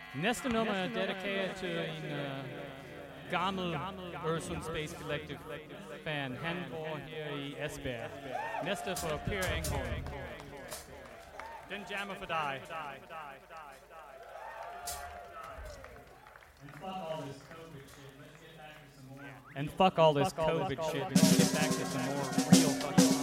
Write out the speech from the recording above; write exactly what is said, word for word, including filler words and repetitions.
Næste nummer er dedikeret til en uh, gammel Øresund Space Collective fan. Han bor her i Esbjerg. Næste for Per Engholm. Den jammer for dig. And fuck all this COVID shit. Let's get back to some more. And fuck all this COVID shit. Let's get back to some more real fucking